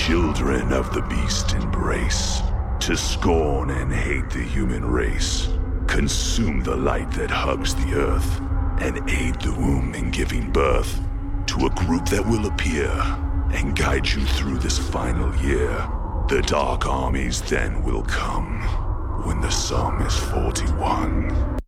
children of the beast embrace, to scorn and hate the human race. Consume the light that hugs the earth, and aid the womb in giving birth to a group that will appear and guide you through this final year. The Dark Armies then will come when the sum is 41.